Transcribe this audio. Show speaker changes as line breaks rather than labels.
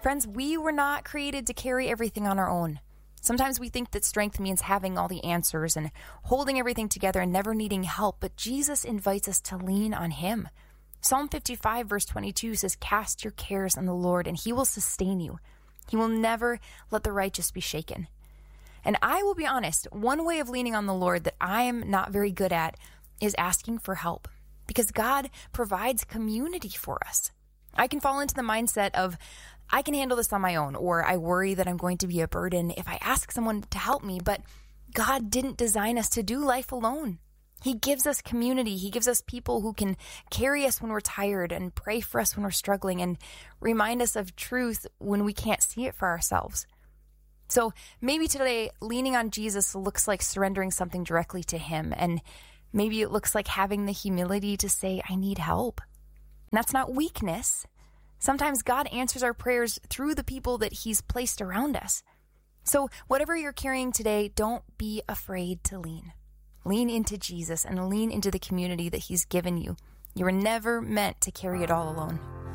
Friends, we were not created to carry everything on our own. Sometimes we think that strength means having all the answers and holding everything together and never needing help, but Jesus invites us to lean on him. Psalm 55 verse 22 says, "Cast your cares on the Lord and he will sustain you. He will never let the righteous be shaken." And I will be honest, one way of leaning on the Lord that I am not very good at is asking for help, because God provides community for us. I can fall into the mindset of, I can handle this on my own, or I worry that I'm going to be a burden if I ask someone to help me, but God didn't design us to do life alone. He gives us community. He gives us people who can carry us when we're tired and pray for us when we're struggling and remind us of truth when we can't see it for ourselves. So maybe today, leaning on Jesus looks like surrendering something directly to him, and maybe it looks like having the humility to say, I need help. And that's not weakness. Sometimes God answers our prayers through the people that he's placed around us. So whatever you're carrying today, don't be afraid to lean. Lean into Jesus and lean into the community that he's given you. You were never meant to carry it all alone.